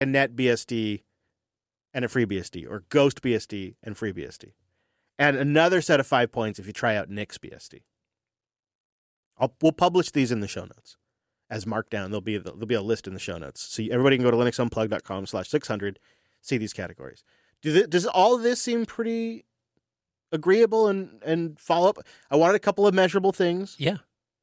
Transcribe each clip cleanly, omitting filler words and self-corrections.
a NetBSD and a FreeBSD, or GhostBSD and FreeBSD. And another set of 5 points if you try out NixBSD. We'll publish these in the show notes as markdown. There'll be a list in the show notes. So everybody can go to linuxunplug.com/600, see these categories. Does all of this seem pretty agreeable and follow up? I wanted a couple of measurable things. Yeah.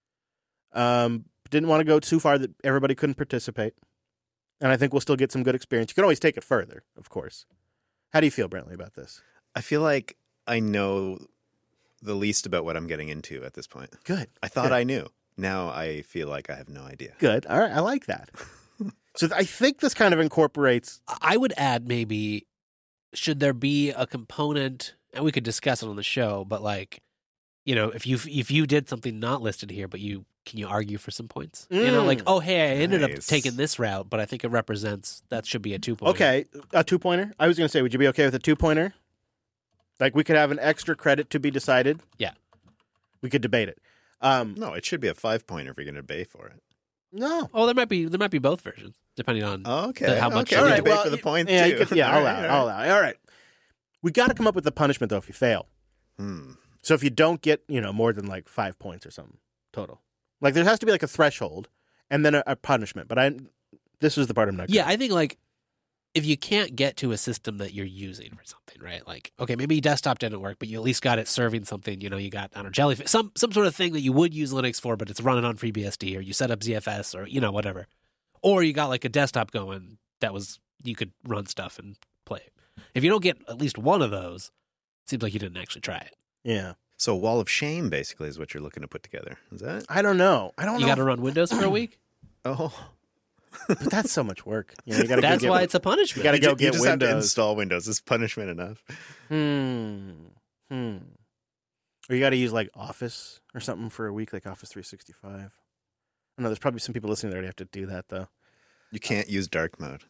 Didn't want to go too far that everybody couldn't participate. And I think we'll still get some good experience. You can always take it further, of course. How do you feel, Brantley, about this? I feel like I know the least about what I'm getting into at this point. Good. I thought I knew. Now I feel like I have no idea. Good. All right. I like that. So I think this kind of incorporates... I would add maybe, should there be a component, and we could discuss it on the show, but like, you know, if you did something not listed here, but can you argue for some points? You know, like, oh, hey, I ended up taking this route, but I think it represents, that should be a 2-pointer. Okay. A 2-pointer? I was going to say, would you be okay with a 2-pointer? Like, we could have an extra credit to be decided? Yeah. We could debate it. No, it should be a 5-pointer if you're going to debate for it. No. Oh, there might be both versions, depending on how much. Okay, All right, debate well, for the points, yeah, too. I'll allow it. All right. We got to come up with a punishment, though, if you fail. So if you don't get, more than like 5 points or something total. Like, there has to be like a threshold and then a punishment. But this is the part I'm not Yeah, I think like if you can't get to a system that you're using for something, right? Like, okay, maybe desktop didn't work, but you at least got it serving something. You got, I don't know, Jellyfish, some sort of thing that you would use Linux for, but it's running on FreeBSD, or you set up ZFS, or whatever. Or you got like a desktop going that was, you could run stuff and play it. If you don't get at least one of those, it seems like you didn't actually try it. Yeah. So a wall of shame basically is what you're looking to put together. Is that? I don't know. You got to run Windows for a week? Oh. But that's so much work. You gotta that's why it's a punishment. You got to go get you just Windows. Have to install Windows. Is punishment enough? Or you got to use like Office or something for a week, like Office 365. I know there's probably some people listening that already have to do that, though. You can't use dark mode.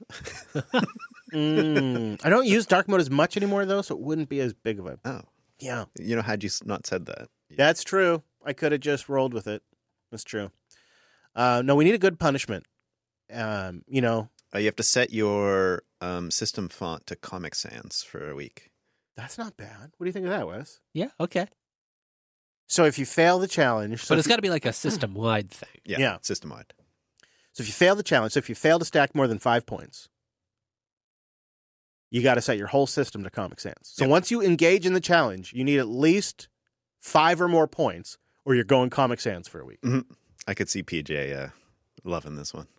I don't use dark mode as much anymore, though, so it wouldn't be as big of a... Oh. Yeah. Had you not said that. That's true. I could have just rolled with it. That's true. No, we need a good punishment. You have to set your system font to Comic Sans for a week. That's not bad. What do you think of that, Wes? Yeah, okay. So if you fail the challenge... But it's got to be like a system-wide thing. Yeah. System-wide. So if you fail the challenge, so if you fail to stack more than 5 points, you got to set your whole system to Comic Sans. So once you engage in the challenge, you need at least 5 or more points, or you're going Comic Sans for a week. Mm-hmm. I could see PJ loving this one.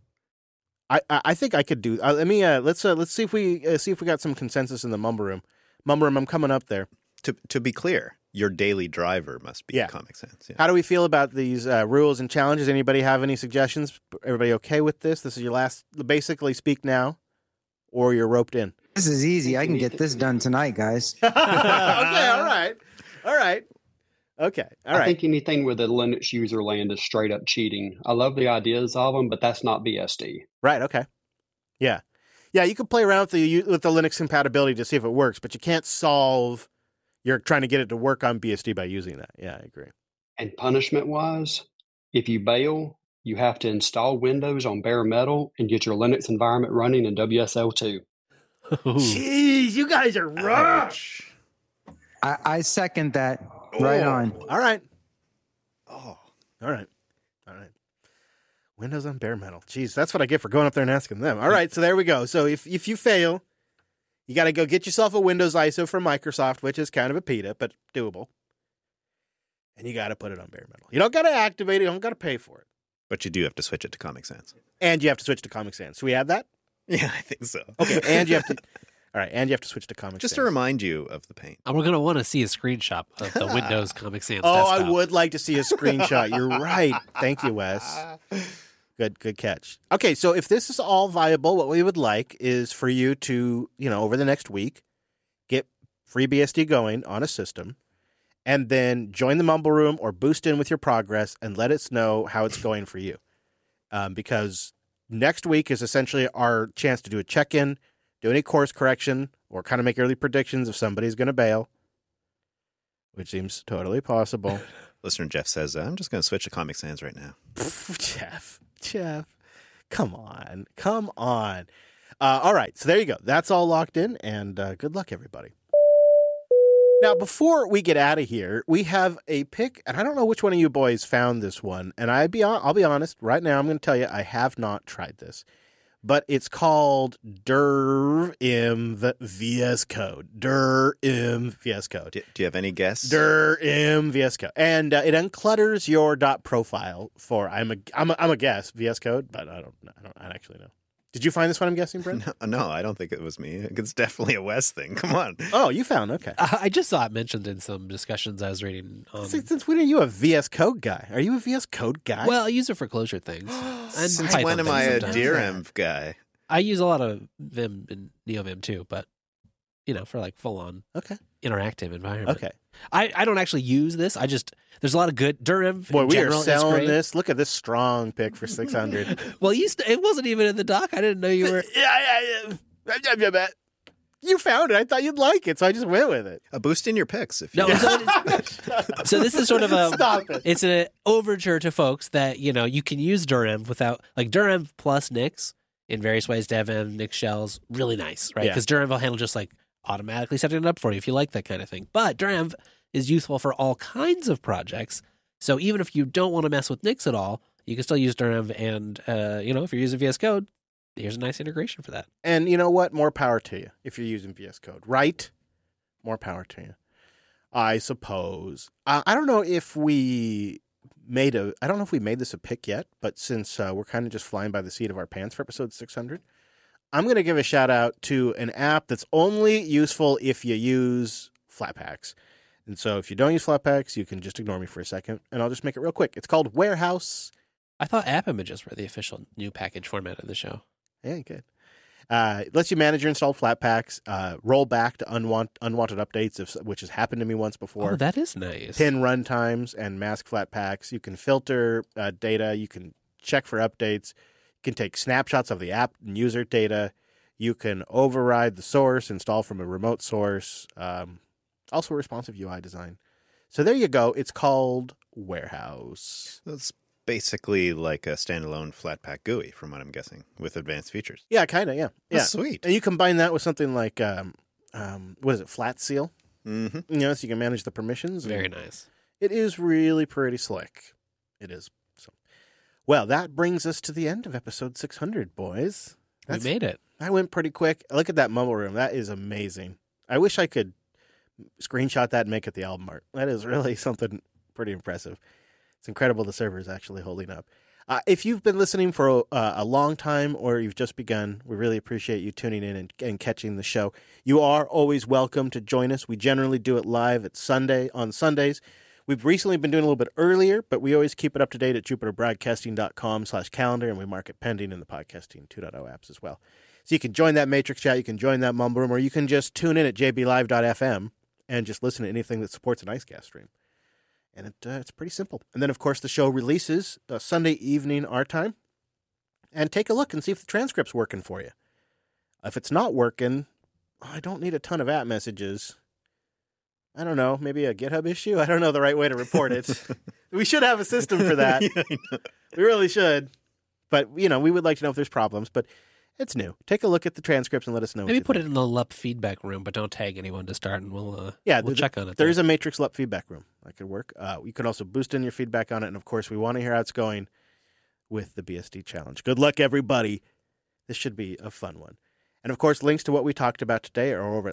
I think I could do. Let's see if we got some consensus in the Mumble Room. Mumble Room, I'm coming up there. To be clear, your daily driver must be Comic Sans. Yeah. How do we feel about these rules and challenges? Anybody have any suggestions? Everybody okay with this? This is your last. Basically, speak now, or you're roped in. This is easy. I can get this done tonight, guys. Okay. All right. Okay. All right. I think anything where the Linux user land is straight up cheating. I love the ideas of them, but that's not BSD. Right. Okay. Yeah. Yeah. You can play around with the Linux compatibility to see if it works, but you can't solve. You're trying to get it to work on BSD by using that. Yeah, I agree. And punishment-wise, if you bail, you have to install Windows on bare metal and get your Linux environment running in WSL2. Jeez, you guys are rough. I second that. Right on. All right. Oh. All right. Windows on bare metal. Jeez, that's what I get for going up there and asking them. All right, so there we go. So if you fail, you got to go get yourself a Windows ISO from Microsoft, which is kind of a PETA, but doable. And you got to put it on bare metal. You don't got to activate it. You don't got to pay for it. But you do have to switch it to Comic Sans. And you have to switch to Comic Sans. So we have that? Yeah, I think so. Okay, and you have to... All right, and you have to switch to Comic Sans. Just to remind you of the pain. And we're going to want to see a screenshot of the Windows Comic Sans desktop. I would like to see a screenshot. You're right. Thank you, Wes. Good catch. Okay, so if this is all viable, what we would like is for you to, over the next week, get FreeBSD going on a system, and then join the Mumble Room or boost in with your progress and let us know how it's going for you. Because next week is essentially our chance to do a check-in, do any course correction, or kind of make early predictions if somebody's going to bail, which seems totally possible. Listener Jeff says, I'm just going to switch to Comic Sans right now. Jeff, come on. All right, so there you go. That's all locked in, and good luck, everybody. Now, before we get out of here, we have a pick, and I don't know which one of you boys found this one, and I'll be honest, right now I'm going to tell you I have not tried this, but it's called DERIM VS Code. DERIM VS Code. Do you have any guess? DERIM VS Code. And it unclutters your .profile for, I'm a guess, VS Code, but I don't actually know. Did you find this one, I'm guessing, Brent? No, I don't think it was me. It's definitely a Wes thing. Come on. Oh, you found, okay. I just saw it mentioned in some discussions I was reading. Since when are you a VS Code guy? Are you a VS Code guy? Well, I use it for Clojure things. And Since Python when am things I a sometimes. DRM guy? I use a lot of Vim and NeoVim too, but, for like full-on interactive environment. Okay. I don't actually use this. There's a lot of good DERIM. Boy, we are general is selling great. this. Look at this strong pick for 600. Well, it wasn't even in the doc. I didn't know you were. Yeah. You found it. I thought you'd like it, so I just went with it. A boost in your picks. If you No, so this is sort of Stop it. It's an overture to folks that, you can use DERIM without, like DERIM plus Nix in various ways, DevM, Nix shells, really nice, right? Yeah. Because DERIM will handle just like automatically setting it up for you if you like that kind of thing. But DERIM is useful for all kinds of projects. So even if you don't want to mess with Nix at all, you can still use DERIM. And, if you're using VS Code, here's a nice integration for that. And you know what? More power to you if you're using VS Code, right? More power to you. I suppose. I don't know if we made this a pick yet, but since we're kind of just flying by the seat of our pants for episode 600, I'm going to give a shout out to an app that's only useful if you use Flatpaks. And so if you don't use Flatpaks, you can just ignore me for a second, and I'll just make it real quick. It's called Warehouse. I thought app images were the official new package format of the show. Yeah, good. It lets you manage your installed Flatpaks, roll back to unwanted updates, which has happened to me once before. Oh, that is nice. Pin runtimes and mask Flatpaks. You can filter data. You can check for updates. You can take snapshots of the app and user data. You can override the source, install from a remote source. Also a responsive UI design. So there you go. It's called Warehouse. That's basically like a standalone Flatpak GUI, from what I'm guessing, with advanced features. Yeah, kind of, yeah. That's sweet. And you combine that with something like, what is it, Flat Seal? Mm-hmm. So you can manage the permissions. Very nice. It is really pretty slick. It is. So, well, that brings us to the end of episode 600, boys. We made it. That went pretty quick. Look at that mumble room. That is amazing. I wish I could screenshot that and make it the album art. That is really something pretty impressive. It's incredible the server is actually holding up. If you've been listening for a long time or you've just begun, we really appreciate you tuning in and catching the show. You are always welcome to join us. We generally do it live on Sundays. We've recently been doing a little bit earlier, but we always keep it up to date at jupiterbroadcasting.com/calendar, and we mark it pending in the Podcasting 2.0 apps as well. So you can join that Matrix chat, you can join that mumble room, or you can just tune in at jblive.fm and just listen to anything that supports an IceCast stream. And it's pretty simple. And then, of course, the show releases Sunday evening our time. And take a look and see if the transcript's working for you. If it's not working, I don't need a ton of app messages. I don't know, maybe a GitHub issue? I don't know the right way to report it. We should have a system for that. Yeah, we really should. But, we would like to know if there's problems. But it's new. Take a look at the transcripts and let us know. Maybe put it in the LUP feedback room, but don't tag anyone to start, and we'll check on it. There is a Matrix LUP feedback room. That could work. You can also boost in your feedback on it. And, of course, we want to hear how it's going with the BSD challenge. Good luck, everybody. This should be a fun one. And, of course, links to what we talked about today are over at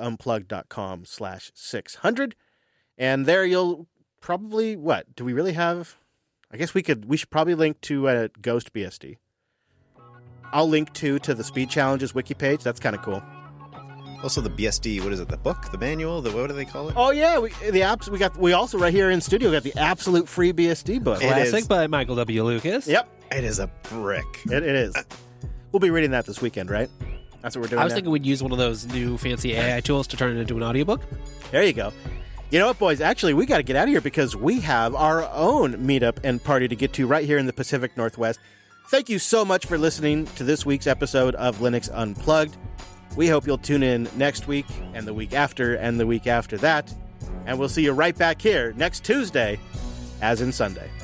linuxunplugged.com/600. And there you'll probably, do we really have? I guess we should probably link to Ghost BSD. I'll link to the Speed Challenges wiki page. That's kind of cool. Also, the BSD, what is it? The book, the manual, what do they call it? Oh yeah, we also right here in studio got the absolute free BSD book. Classic by Michael W. Lucas. Yep, it is a brick. It is. We'll be reading that this weekend, right? That's what we're doing. I was thinking we'd use one of those new fancy AI tools to turn it into an audiobook. There you go. You know what, boys? Actually, we got to get out of here because we have our own meetup and party to get to right here in the Pacific Northwest. Thank you so much for listening to this week's episode of Linux Unplugged. We hope you'll tune in next week and the week after and the week after that. And we'll see you right back here next Tuesday, as in Sunday.